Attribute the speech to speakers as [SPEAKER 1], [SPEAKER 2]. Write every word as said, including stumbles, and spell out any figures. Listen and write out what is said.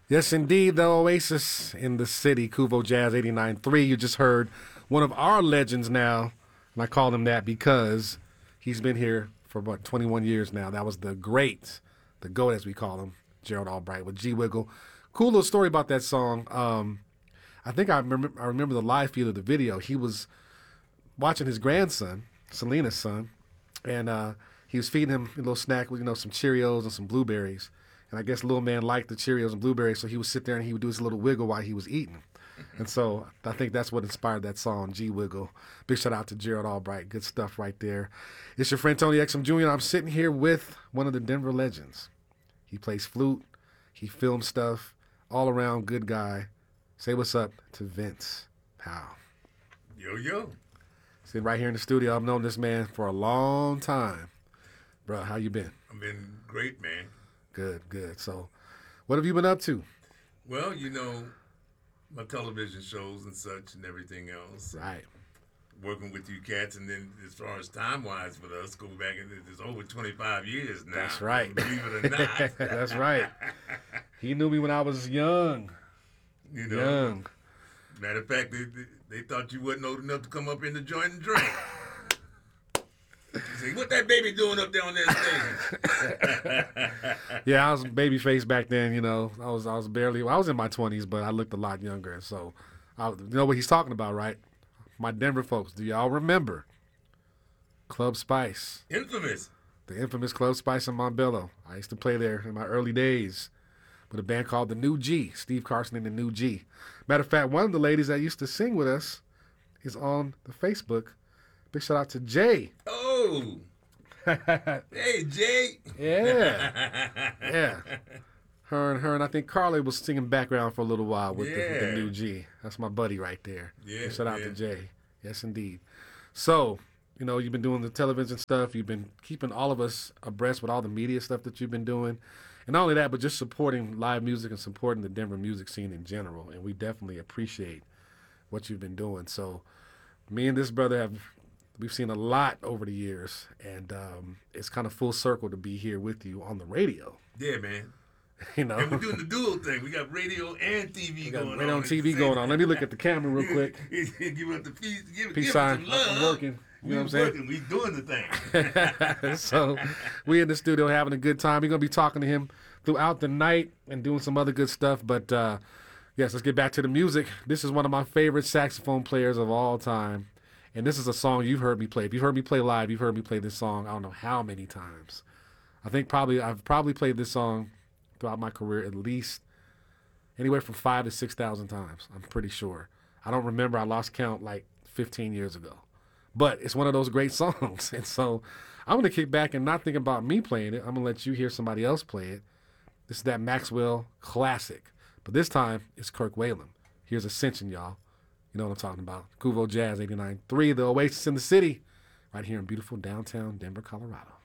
[SPEAKER 1] Yes, indeed, the Oasis in the city, Kuvo Jazz eighty-nine point three. You just heard one of our legends now, and I call him that because he's been here for, what, twenty-one years now. That was the great, the GOAT as we call him, Gerald Albright with G Wiggle. Cool little story about that song. Um, I think I remember, I remember the live feed of the video. He was watching his grandson, Selena's son, and uh, he was feeding him a little snack with, you know, some Cheerios and some blueberries. And I guess little man liked the Cheerios and blueberries, so he would sit there and he would do his little wiggle while he was eating. And so I think that's what inspired that song, G Wiggle. Big shout out to Gerald Albright. Good stuff right there. It's your friend Tony Exum Junior I'm sitting here with one of the Denver legends. He plays flute. He films stuff. All around good guy. Say what's up to Vince Powell.
[SPEAKER 2] Yo, yo.
[SPEAKER 1] Sitting right here in the studio. I've known this man for a long time. Bro, how you been?
[SPEAKER 2] I've been great, man.
[SPEAKER 1] Good, good. So what have you been up to?
[SPEAKER 2] Well, you know, my television shows and such and everything else.
[SPEAKER 1] Right.
[SPEAKER 2] Working with you cats, and then as far as time-wise for us, go back, and it's over twenty-five years now.
[SPEAKER 1] That's right.
[SPEAKER 2] Believe it or not.
[SPEAKER 1] That's right. He knew me when I was young.
[SPEAKER 2] You know,
[SPEAKER 1] Young.
[SPEAKER 2] Matter of fact, they, they, they thought you wasn't old enough to come up in the joint and drink. Say, what that baby doing up there on that stage?
[SPEAKER 1] Yeah, I was baby face back then. You know, I was I was barely. Well, I was in my twenties, but I looked a lot younger. So, I, you know what he's talking about, right? My Denver folks. Do y'all remember Club Spice?
[SPEAKER 2] Infamous.
[SPEAKER 1] The infamous Club Spice in Montbello. I used to play there in my early days with a band called the New G. Steve Carson and the New G. Matter of fact, one of the ladies that used to sing with us is on the Facebook. Big shout out to Jay.
[SPEAKER 2] Oh. Hey, Jay.
[SPEAKER 1] Yeah. Yeah. Her and her and I think Carly was singing background for a little while with,
[SPEAKER 2] yeah.
[SPEAKER 1] the, with the New G. That's my buddy right there.
[SPEAKER 2] Yeah.
[SPEAKER 1] Big shout out
[SPEAKER 2] yeah.
[SPEAKER 1] to Jay. Yes, indeed. So, you know, you've been doing the television stuff. You've been keeping all of us abreast with all the media stuff that you've been doing. And not only that, but just supporting live music and supporting the Denver music scene in general. And we definitely appreciate what you've been doing. So me and this brother have, we've seen a lot over the years. And um, it's kind of full circle to be here with you on the radio.
[SPEAKER 2] Yeah, man.
[SPEAKER 1] You know?
[SPEAKER 2] And we're doing the dual thing. We got radio and T V
[SPEAKER 1] we
[SPEAKER 2] going
[SPEAKER 1] got
[SPEAKER 2] on.
[SPEAKER 1] radio and T V going on. Let me look at the camera real quick.
[SPEAKER 2] Give us the peace, give,
[SPEAKER 1] Peace
[SPEAKER 2] give
[SPEAKER 1] sign.
[SPEAKER 2] us some love.
[SPEAKER 1] I'm working. You know what I'm saying?
[SPEAKER 2] Working. We doing the thing.
[SPEAKER 1] So we in the studio having a good time. We're going to be talking to him throughout the night and doing some other good stuff. But, uh, yes, let's get back to the music. This is one of my favorite saxophone players of all time. And this is a song you've heard me play. If you've heard me play live, you've heard me play this song I don't know how many times. I think probably I've probably played this song throughout my career at least anywhere from five to six thousand times. I'm pretty sure. I don't remember. I lost count like fifteen years ago. But it's one of those great songs. And so I'm going to kick back and not think about me playing it. I'm going to let you hear somebody else play it. This is that Maxwell classic. But this time, it's Kirk Whalum. Here's Ascension, y'all. You know what I'm talking about. Kuvo Jazz eighty-nine point three, the Oasis in the city, right here in beautiful downtown Denver, Colorado.